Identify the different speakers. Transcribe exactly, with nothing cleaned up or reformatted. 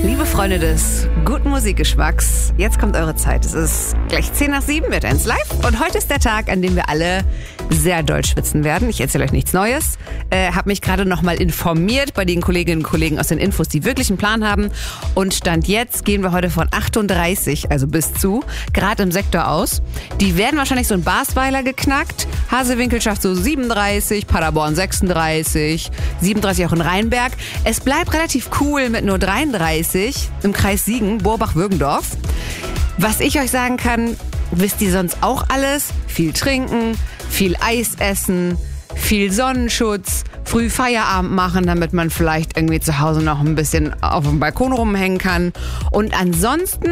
Speaker 1: Liebe Freunde des guten Musikgeschmacks, jetzt kommt eure Zeit. Es ist gleich zehn nach sieben, wird eins live. Und heute ist der Tag, an dem wir alle sehr doll schwitzen werden. Ich erzähle euch nichts Neues. Äh, habe mich gerade nochmal informiert bei den Kolleginnen und Kollegen aus den Infos, die wirklich einen Plan haben. Und Stand jetzt gehen wir heute von achtunddreißig, also bis zu, Grad im Sektor aus. Die werden wahrscheinlich so in Basweiler geknackt. Hasewinkel schafft so siebenunddreißig, Paderborn sechsunddreißig, siebenunddreißig auch in Rheinberg. Es bleibt relativ cool mit nur dreiunddreißig im Kreis Siegen, Borbach-Würgendorf. Was ich euch sagen kann, wisst ihr sonst auch alles? Viel trinken, viel Eis essen, viel Sonnenschutz, früh Feierabend machen, damit man vielleicht irgendwie zu Hause noch ein bisschen auf dem Balkon rumhängen kann. Und ansonsten